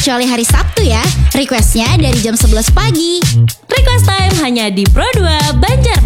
kecuali hari Sabtu ya. Requestnya dari jam 11 pagi. Request time hanya di Pro 2 Banjar